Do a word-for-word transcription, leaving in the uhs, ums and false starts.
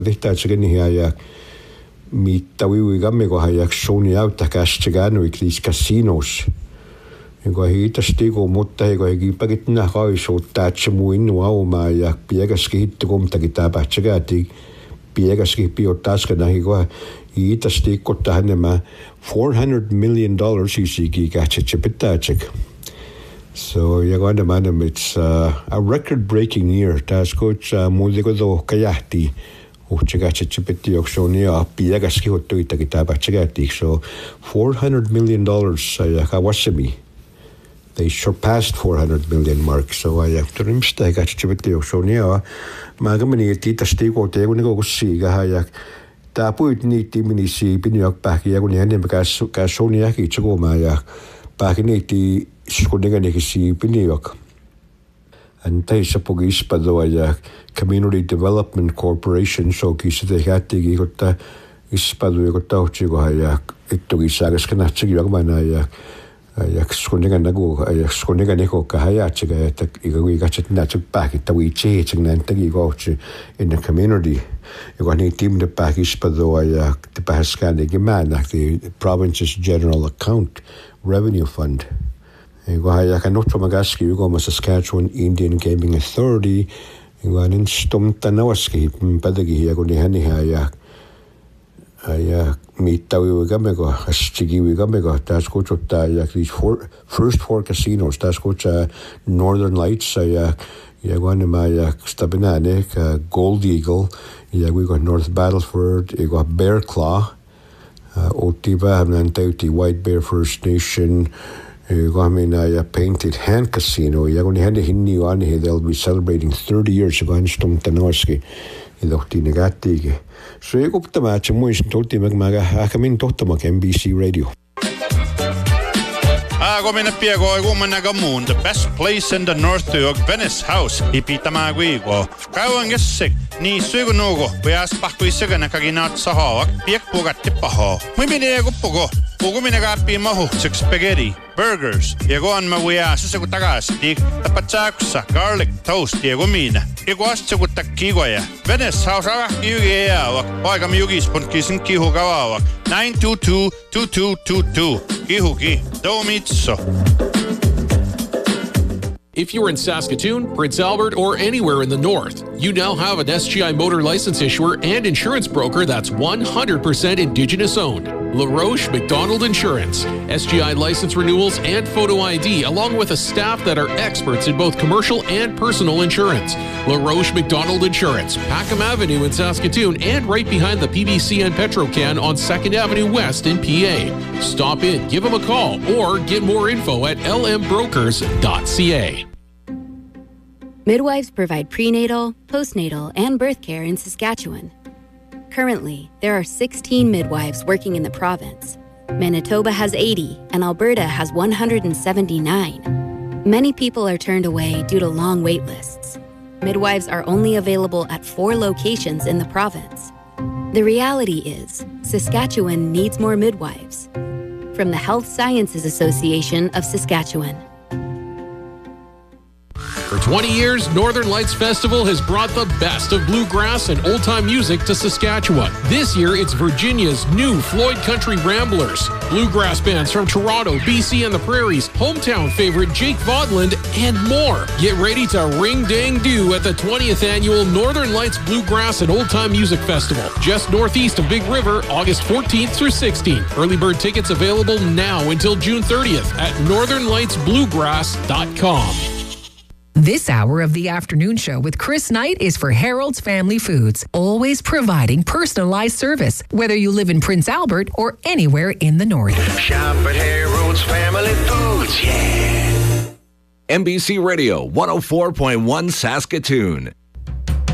Vihtaatsakin hiajak miittaviuigamme kohajak Sony Autakastigano iklis casinos. Ingo hiitastiko mutta ego higipagit na kaisuuttaatsa muinnu aumaaja piegaski hittukumtaki tapahtsagaati piegaski piotaaskana higo hiitastiko tahanema four hundred million dollars isiki katsitsipitaatsik. So yagoana manam it's uh, a record-breaking year. Taaskot uh, muldiko do kayahti uchagatsitsipiti oksonia piegaski hottuitaki tapahtsagaati. So four hundred million dollars uh, kawasami. They surpassed four hundred million mark. So I have to remember I got to video. So now, magamani tita stigo te gonna go see gahayak. Tapuit ni timini si pinyak back ya gonna hand because Sonia ki chugo maya back in eighty skundiga ni si pinyak. And they suppose pado Community Development Corporation so kisi te hati gota ispado gota chigo hayak. Ito gisagas kanatsi yagmana yak skundinga nagu yak skundinga neko kahayatchiga tak igawi gachet natsuk back it we cheching nan tagi gochi in the community you need team the package pado yak the paskani gemana the province's general account revenue fund you hayak not from Magaski you go ma Saskatchewan Indian Gaming Authority you anin stum tanawaski padagi ya guni hani hayak aya mittawi gamego astigi gamego that's go to yak these four first four casinos that's go to Northern Lights aya ya gone my stabinane Gold Eagle yeah we got North Battleford we got Bear Claw Otiva and Tauti White Bear First Nation you got me na Painted Hand Casino ya gone hande hinni on here they'll be celebrating thirty years of Anstum Tanoski ilohti negati so you go to the match and moist toti magmaga hakamin totamak M B C Radio. Ago minä piego igumanaga moon the best place in the north to Venice House ipitamaguigo kauan gessik ni suigunugo vias pakkuisagana kaginat sahawak piek pugatti paho mimine go pugo puguminaga pimahu six spaghetti burgers yegon mawia sisigu tagas tik tapatsakussa garlic toast yegomina iguastigu takkigoya Venice House aga yugeawak paikam yugispon kisin kihugawawak nine two two two two two two kihuki domitso. If you're in Saskatoon, Prince Albert, or anywhere in the north, you now have an S G I motor license issuer and insurance broker that's one hundred percent Indigenous owned. LaRoche McDonald Insurance. S G I license renewals and photo I D, along with a staff that are experts in both commercial and personal insurance. LaRoche McDonald Insurance, Packham Avenue in Saskatoon, and right behind the P B C and Petrocan on second Avenue West in P A. Stop in, give them a call, or get more info at l m brokers dot c a. Midwives provide prenatal, postnatal, and birth care in Saskatchewan. Currently, there are sixteen midwives working in the province. Manitoba has eighty, and Alberta has one hundred seventy-nine. Many people are turned away due to long wait lists. Midwives are only available at four locations in the province. The reality is, Saskatchewan needs more midwives. From the Health Sciences Association of Saskatchewan. For twenty years, Northern Lights Festival has brought the best of bluegrass and old-time music to Saskatchewan. This year, it's Virginia's new Floyd Country Ramblers, bluegrass bands from Toronto, B C, and the Prairies, hometown favorite Jake Vodland, and more. Get ready to ring-dang-do at the twentieth Annual Northern Lights Bluegrass and Old-Time Music Festival, just northeast of Big River, August fourteenth through sixteenth. Early bird tickets available now until June thirtieth at northern lights bluegrass dot com. This hour of the afternoon show with Chris Knight is for Harold's Family Foods, always providing personalized service, whether you live in Prince Albert or anywhere in the north. Shop at Harold's Family Foods, yeah. M B C Radio one oh four point one Saskatoon.